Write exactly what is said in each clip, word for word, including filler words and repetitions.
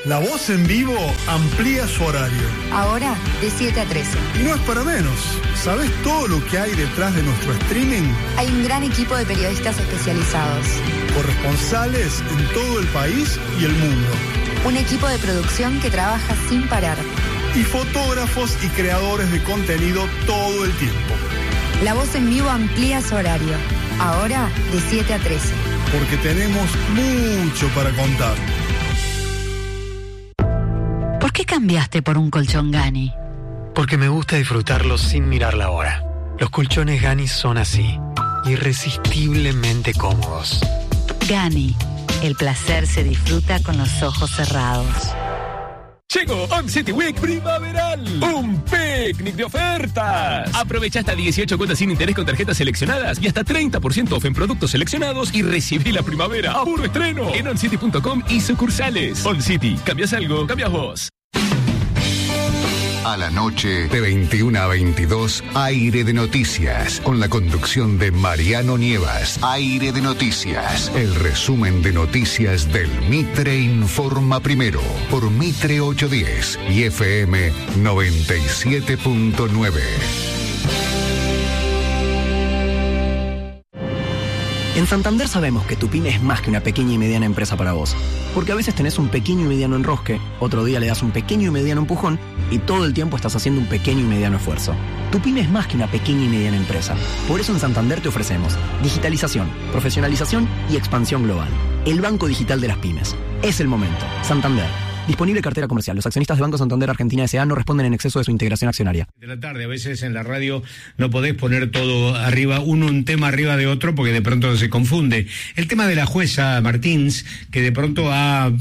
La Voz en Vivo amplía su horario. Ahora de siete a trece. Y no es para menos. ¿Sabes todo lo que hay detrás de nuestro streaming? Hay un gran equipo de periodistas especializados. Corresponsales en todo el país y el mundo. Un equipo de producción que trabaja sin parar. Y fotógrafos y creadores de contenido todo el tiempo. La Voz en Vivo amplía su horario. Ahora de siete a trece. Porque tenemos mucho para contar. ¿Por qué cambiaste por un colchón Gani? Porque me gusta disfrutarlo sin mirar la hora. Los colchones Gani son así, irresistiblemente cómodos. Gani, el placer se disfruta con los ojos cerrados. Llegó On City Week primaveral, un picnic de ofertas. Aprovecha hasta dieciocho cuotas sin interés con tarjetas seleccionadas y hasta treinta por ciento off en productos seleccionados y recibí la primavera a puro estreno en oncity punto com y sucursales. On City, cambias algo, cambias vos. A la noche, de veintiuna a veintidós, Aire de Noticias, con la conducción de Mariano Nievas. Aire de Noticias, el resumen de noticias del Mitre Informa Primero, por Mitre ochocientos diez y F M noventa y siete punto nueve. En Santander sabemos que tu pyme es más que una pequeña y mediana empresa para vos. Porque a veces tenés un pequeño y mediano enrosque, otro día le das un pequeño y mediano empujón y todo el tiempo estás haciendo un pequeño y mediano esfuerzo. Tu pyme es más que una pequeña y mediana empresa. Por eso en Santander te ofrecemos digitalización, profesionalización y expansión global. El Banco Digital de las Pymes. Es el momento. Santander. Disponible cartera comercial. Los accionistas de Banco Santander Argentina S A no responden en exceso de su integración accionaria. De la tarde, a veces en la radio no podés poner todo arriba, uno un tema arriba de otro, porque de pronto se confunde. El tema de la jueza Martins, que de pronto a,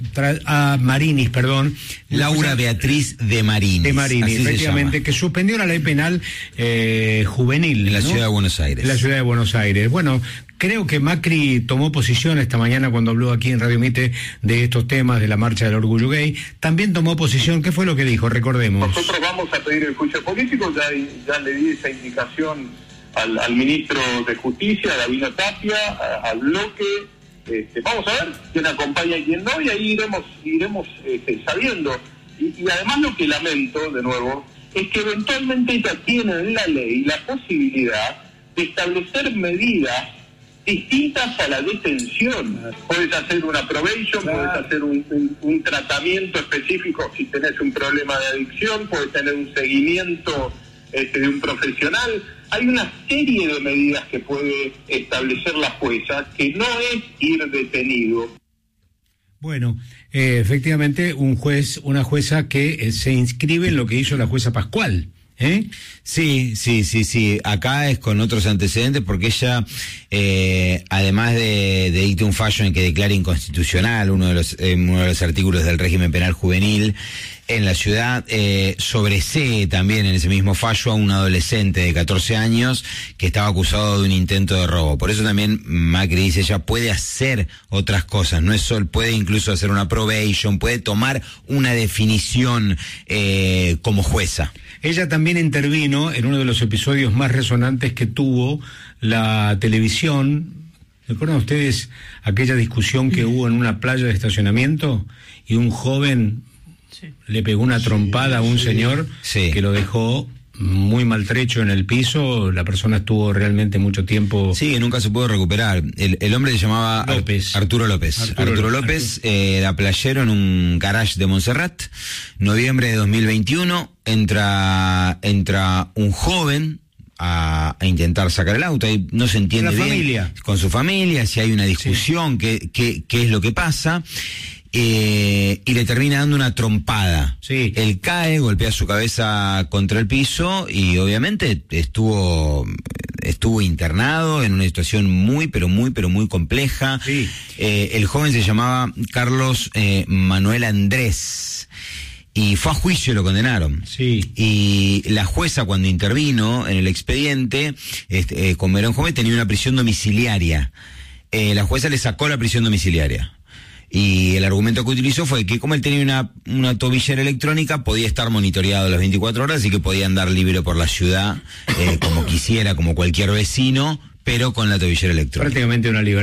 a Marinis, perdón. Laura jueza, Beatriz de Marinis. De Marinis, efectivamente, que suspendió la ley penal eh, juvenil. En la ¿no? ciudad de Buenos Aires. En la ciudad de Buenos Aires. Bueno, creo que Macri tomó posición esta mañana cuando habló aquí en Radio Mite de estos temas, de la marcha del orgullo gay. También tomó posición. ¿Qué fue lo que dijo? Recordemos. Nosotros vamos a pedir el juicio político. Ya, ya le di esa indicación al, al ministro de Justicia, Gabino Tapia, a, al bloque. Este, vamos a ver quién acompaña y quién no, y ahí iremos, iremos este, sabiendo. Y, y además lo que lamento, de nuevo, es que eventualmente ella tiene en la ley la posibilidad de establecer medidas distintas a la detención. Puedes hacer una probation, claro. Puedes hacer un, un, un tratamiento específico si tenés un problema de adicción, puedes tener un seguimiento este, de un profesional. Hay una serie de medidas que puede establecer la jueza, que no es ir detenido. Bueno, eh, efectivamente, un juez, una jueza que eh, se inscribe en lo que hizo la jueza Pascual. ¿Eh? Sí, sí, sí, sí. Acá es con otros antecedentes porque ella, eh, además de, de dictar un fallo en que declara inconstitucional uno de los eh, uno de los artículos del régimen penal juvenil en la ciudad, eh, sobresee también en ese mismo fallo a un adolescente de catorce años que estaba acusado de un intento de robo. Por eso también Macri dice, ella puede hacer otras cosas, no es solo, puede incluso hacer una probation, puede tomar una definición eh, como jueza. Ella también intervino en uno de los episodios más resonantes que tuvo la televisión. ¿Recuerdan ustedes aquella discusión que hubo en una playa de estacionamiento y un joven sí. le pegó una trompada sí, a un sí. señor sí. que lo dejó muy maltrecho en el piso? La persona estuvo realmente mucho tiempo... Sí, nunca se pudo recuperar. El, el hombre se llamaba López. Arturo López. Arturo, Arturo López eh, era playero en un garage de Montserrat. Noviembre de dos mil veintiuno, entra, entra un joven a, a intentar sacar el auto, y no se entiende la bien familia. Con su familia, si hay una discusión, sí. qué, qué, qué es lo que pasa. Eh, y le termina dando una trompada. Sí. Él cae, golpea su cabeza contra el piso y obviamente estuvo estuvo internado en una situación muy, pero muy, pero muy compleja. Sí. Eh, el joven se llamaba Carlos eh, Manuel Andrés y fue a juicio y lo condenaron. Sí. Y la jueza, cuando intervino en el expediente, este, eh, como era un joven, tenía una prisión domiciliaria. Eh, la jueza le sacó la prisión domiciliaria. Y el argumento que utilizó fue que como él tenía una, una tobillera electrónica, podía estar monitoreado las veinticuatro horas y que podía andar libre por la ciudad eh, como quisiera, como cualquier vecino, pero con la tobillera electrónica. Prácticamente una libertad.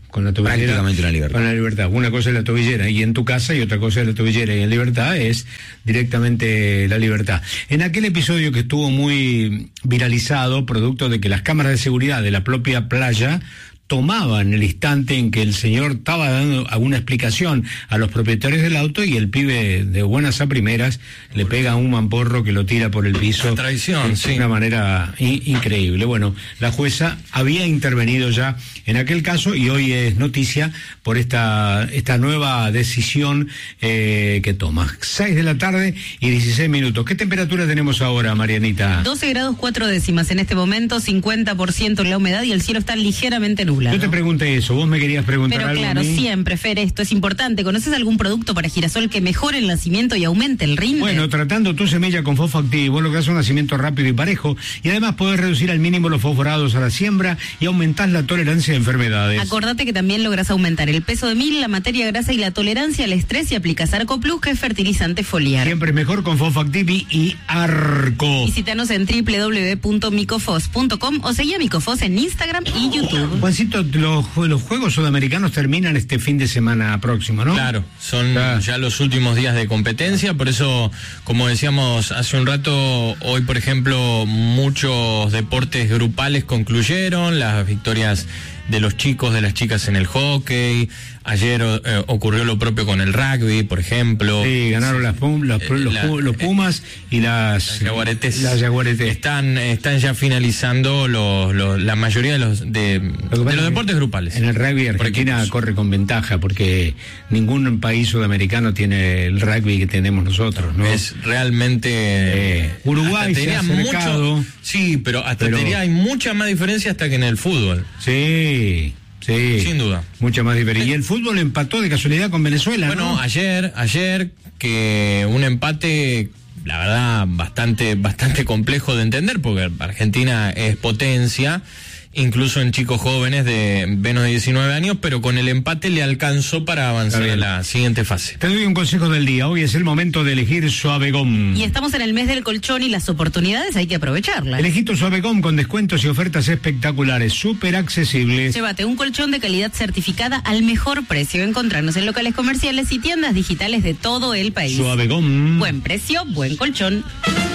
con la tobillera. Prácticamente una libertad. Con la libertad. Una cosa es la tobillera y en tu casa, y otra cosa es la tobillera y en libertad es directamente la libertad. En aquel episodio que estuvo muy viralizado, producto de que las cámaras de seguridad de la propia playa tomaban el instante en que el señor estaba dando alguna explicación a los propietarios del auto y el pibe de buenas a primeras le pega un mamporro que lo tira por el piso. La traición, de sí. una manera in- increíble. Bueno, la jueza había intervenido ya en aquel caso y hoy es noticia por esta, esta nueva decisión eh, que toma. seis de la tarde y dieciséis minutos. ¿Qué temperatura tenemos ahora, Marianita? doce grados cuatro décimas en este momento, cincuenta por ciento la humedad y el cielo está ligeramente nublado. Yo te pregunté eso, vos me querías preguntar Pero algo claro, a mí. siempre, Fer, esto es importante. ¿Conoces algún producto para girasol que mejore el nacimiento y aumente el rinde? Bueno, tratando tu semilla con Fosfoactiv, vos lográs un nacimiento rápido y parejo y además podés reducir al mínimo los fosforados a la siembra y aumentás la tolerancia a enfermedades. Acordate que también lográs aumentar el peso de mil, la materia grasa y la tolerancia al estrés y aplicas Arco Plus, que es fertilizante foliar. Siempre es mejor con Fosfoactiv y, y Arco. Visítanos en doble u doble u doble u punto micofos punto com o seguí a Micofos en Instagram y YouTube. Juancito, los, los Juegos Sudamericanos terminan este fin de semana próximo, ¿no? Claro, son ah. ya los últimos días de competencia, por eso, como decíamos hace un rato, hoy por ejemplo muchos deportes grupales concluyeron, las victorias de los chicos, de las chicas en el hockey. Ayer eh, ocurrió lo propio con el rugby, por ejemplo. Sí, ganaron las pum, los, eh, los, la, los Pumas y las, las Jaguaretes. Las Jaguaretes. Están, están ya finalizando los, los, la mayoría de los, de, de los deportes grupales. En el rugby Argentina corre con ventaja porque ningún país sudamericano tiene el rugby que tenemos nosotros, ¿no? Es realmente... Eh, Uruguay se ha acercado. Mucho, sí, pero hasta pero, te diría hay mucha más diferencia hasta que en el fútbol. Sí... Sí, sin duda. Mucha más diferencia. ¿Y el fútbol empató de casualidad con Venezuela? Bueno, ¿no? ayer, ayer que un empate, la verdad, bastante, bastante complejo de entender, porque Argentina es potencia, incluso en chicos jóvenes de menos de diecinueve años, pero con el empate le alcanzó para avanzar a la siguiente fase. Te doy un consejo del día. Hoy es el momento de elegir Suavegom. Y estamos en el mes del colchón y las oportunidades hay que aprovecharlas. Elegí tu Suavegom con descuentos y ofertas espectaculares, súper accesibles. Llévate un colchón de calidad certificada al mejor precio. Encontrarnos en locales comerciales y tiendas digitales de todo el país. Suavegom. Buen precio, buen colchón.